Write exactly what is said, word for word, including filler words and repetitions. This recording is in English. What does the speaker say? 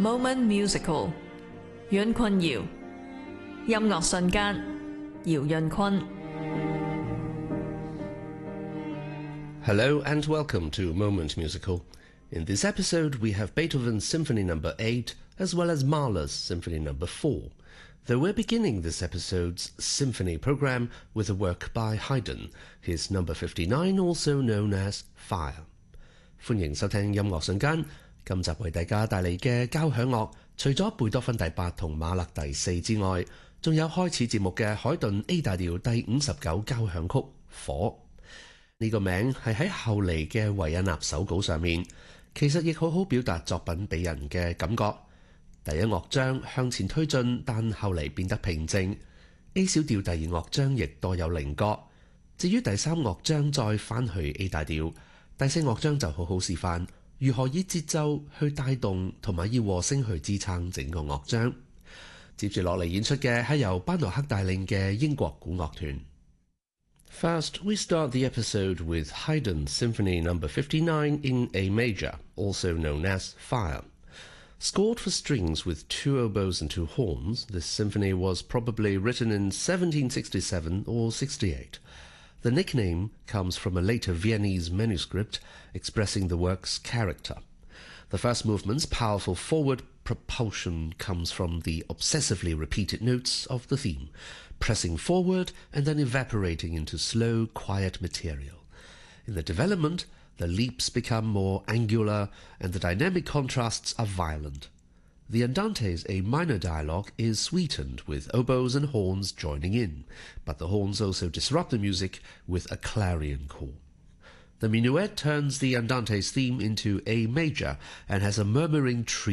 Moment Musical 阮坤瑤音樂瞬間姚潤坤 Hello and welcome to Moment Musical. In this episode we have Beethoven's Symphony number eight as well as Mahler's Symphony number four, though we're beginning this episode's symphony program with a work by Haydn, his number fifty-nine, also known as Fire. 歡迎收聽音樂瞬間，今集為大家帶嚟嘅交響樂，除咗貝多芬第八同馬勒第四之外，仲有開始節目嘅海頓 A 大調第五十九交響曲火。呢個名係喺後嚟嘅維也納手稿上面，其實亦好好表達作品俾人嘅感覺。第一樂章向前推進，但後嚟變得平靜。A 小調第二樂章亦多有稜角。至於第三樂章再返去 A 大調，第四樂章就好好示範如何以節奏去帶動同埋以和聲去支撐整個樂章。接住落嚟演出嘅係由班諾克帶領嘅英國古樂團。First, we start the episode with Haydn's Symphony number fifty-nine in A major, also known as Fire. Scored for strings with two oboes and two horns, this symphony was probably written in seventeen sixty-seven or sixty-eight. The nickname comes from a later Viennese manuscript expressing the work's character. The first movement's powerful forward propulsion comes from the obsessively repeated notes of the theme, pressing forward and then evaporating into slow, quiet material. In the development, the leaps become more angular and the dynamic contrasts are violent. The Andante's A minor dialogue is sweetened with oboes and horns joining in, but the horns also disrupt the music with a clarion call. The minuet turns the Andante's theme into A major and has a murmuring trio